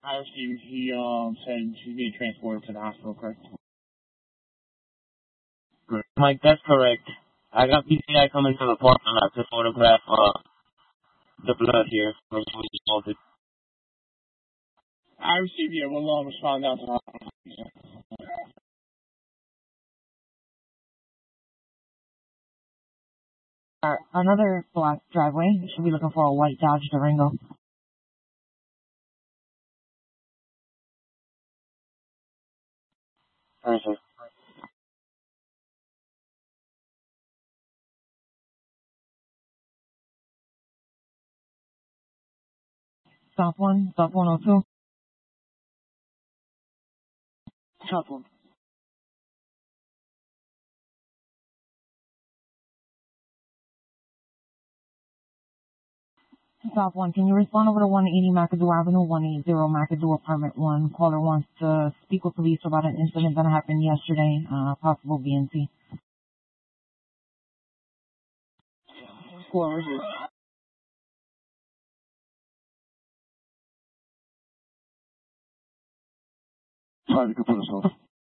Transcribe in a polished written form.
I received. He said she's being transported to the hospital, correct? Good. Mike, that's correct. I got PCI coming to the parking lot to photograph the blood here. I received. Yeah, we'll respond out to the hospital. Another black driveway. You should be looking for a white Dodge Durango. Perfect. South 102. South 1. South 1, can you respond over to 180 McAdoo Avenue, 180 McAdoo Apartment 1? Caller wants to speak with police about an incident that happened yesterday, possible VNC. Whoever's here. Sorry, you can put us off.